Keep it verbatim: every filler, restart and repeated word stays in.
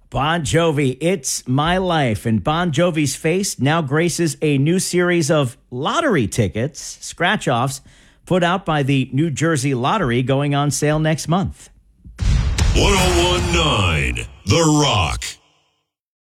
Bon Jovi, It's My Life. And Bon Jovi's face now graces a new series of lottery tickets, scratch-offs, put out by the New Jersey Lottery, going on sale next month. ten nineteen The Rock.